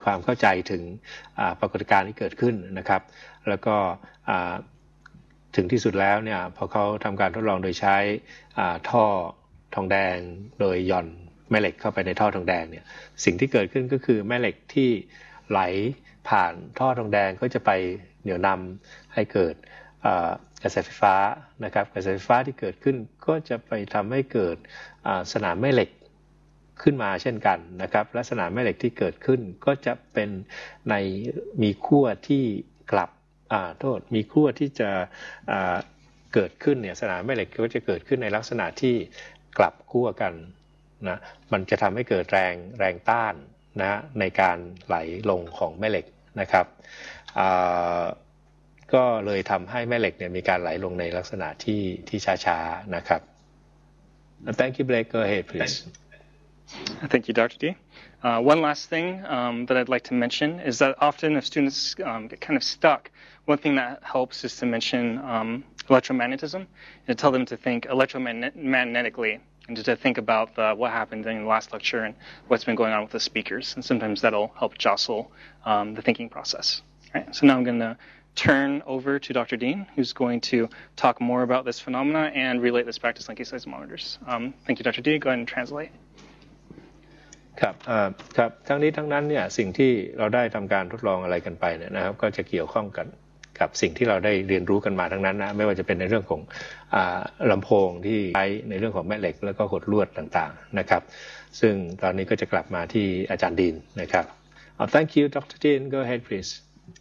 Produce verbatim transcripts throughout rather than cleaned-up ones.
ความเข้าใจถึงปรากฏการณ์ที่เกิดขึ้นนะครับแล้วก็ถึงที่สุดแล้วเนี่ยพอเขาทำการทดลองโดยใช้ท่อทองแดงโดยหย่อนแม่เหล็กเข้าไปในท่อทองแดงเนี่ยสิ่งที่เกิดขึ้นก็คือแม่เหล็กที่ไหลผ่านท่อทองแดงก็จะไปเหนี่ยวนำให้เกิดกระแสไฟฟ้านะครับกระแสไฟฟ้าที่เกิดขึ้นก็จะไปทำให้เกิดสนามแม่เหล็กขึ้นมาเช่นกันนะครับและสนามแม่เหล็กที่เกิดขึ้นก็จะเป็นในมีขั้วที่กลับอ่าโทษมีขั้วที่จะอ่าเกิดขึ้นเนี่ยสนามแม่เหล็กก็จะเกิดขึ้นในลักษณะที่กลับขั้วกันนะมันจะทำให้เกิดแรงแรงต้านนะในการไหลลงของแม่เหล็กนะครับก็เลยทำให้แม่เหล็กเนี่ยมีการไหลลงในลักษณะที่ที่ช้าๆนะครับ Thank you, Blake. Go ahead, please. Thank you, Doctor D. Uh, one last thing um, that I'd like to mention is that often if students um, get kind of stuck, one thing that helps is to mention um, electromagnetism and to tell them to think electromagnetically and to think about the, what happened in the last lecture and what's been going on with the speakers. And sometimes that'll help jostle um, the thinking process. All right, so now I'm going to turn over to Doctor Dean, who's going to talk more about this phenomena and relate this back to Slinky seismometers. Um, thank you, Doctor D. Go ahead and translate. ครับครับทั้งนี้ทั้งนั้นเนี่ยสิ่งที่เราได้ทำการทดลองอะไรกันไปเนี่ยนะครับก็จะเกี่ยวข้องกันกับสิ่งที่เราได้เรียนรู้กันมาทั้งนั้นนะไม่ว่าจะเป็นในเรื่องของลำโพงที่ใช้ในเรื่องของแม่เหล็กแล้วก็หดลวดต่างๆนะครับซึ่งตอนนี้ก็จะกลับมาที่อาจารย์ดีนนะครับ oh, Thank you, Doctor Dean. Go ahead, please.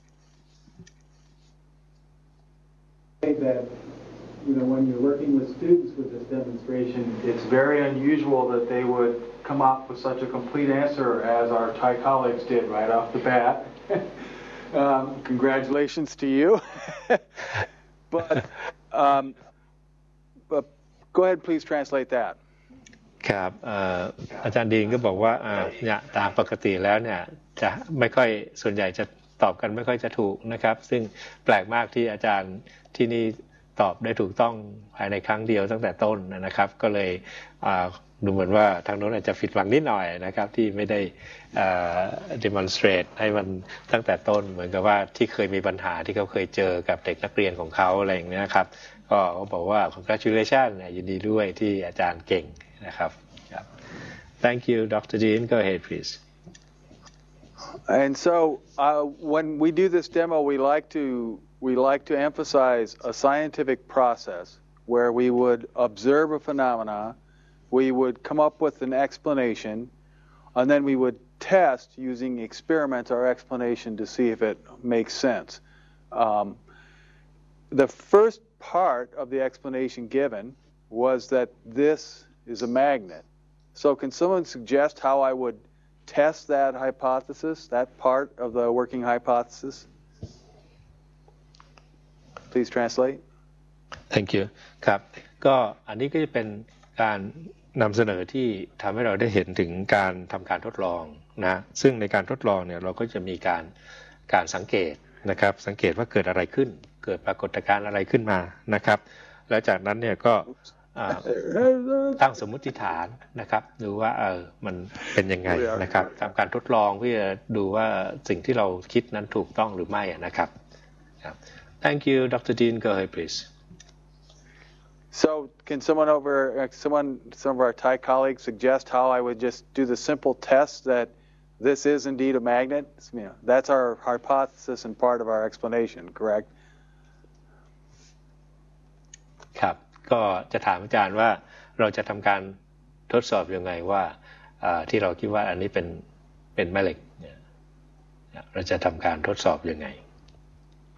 That, you know, when you're working with students with this demonstration, it's very unusual that they would come up with such a complete answer as our Thai colleagues did right off the bat. um, congratulations to you. but, um, but go ahead, please translate that. ครับอาจารย์ดีนก็บอกว่าเนี่ยตามปกติแล้วเนี่ยจะไม่ค่อยส่วนใหญ่จะตอบกันไม่ค่อยจะถูกนะครับซึ่งแปลกมากที่อาจารย์ที่นี่ตอบได้ถูกต้องภายในครั้งเดียวตั้งแต่ต้นนะครับก็เลยดูเหมือนว่าทางโน้นอาจจะผิดหวังนิดหน่อยนะครับที่ไม่ได้ demonstrate ให้มันตั้งแต่ต้นเหมือนกับว่าที่เคยมีปัญหาที่เขาเคยเจอกับเด็กนักเรียนของเขาอะไรอย่างนี้นะครับก็เขาบอกว่า congratulations ยินดีด้วยที่อาจารย์เก่งนะครับ Thank you, Doctor Dean. Go ahead, please. And so uh, when we do this demo, we like to we like to emphasize a scientific process where we would observe a phenomena, we would come up with an explanation, and then we would test using experiments our explanation to see if it makes sense. Um, the first part of the explanation given was that this is a magnet. So can someone suggest how I would test that hypothesis, that part of the working hypothesis? Please translate. Thank you. ครับก็อันนี้ก็จะเป็นการนำเสนอที่ทำให้เราได้เห็นถึงการทำการทดลองนะซึ่งในการทดลองเนี่ยเราก็จะมีการการสังเกตนะครับสังเกตว่าเกิดอะไรขึ้นเกิดปรากฏการณ์อะไรขึ้นมานะครับแล้วจากนั้นเนี่ยก็ตั้งสมมติฐานนะครับดูว่าเออมันเป็นยังไงนะครับทำการทดลองเพื่อดูว่าสิ่งที่เราคิดนั้นถูกต้องหรือไม่นะครับ Thank you, Doctor Dean. Go ahead, please. So, can someone over, uh, someone, some of our Thai colleagues suggest how I would just do the simple test that this is indeed a magnet? You know, that's our hypothesis and part of our explanation, correct? ครับก็จะถามอาจารย์ว่าเราจะทำการทดสอบยังไงว่าที่เราคิดว่าอันนี้เป็นเป็นแม่เหล็กเนี่ยเราจะทำการทดสอบยังไง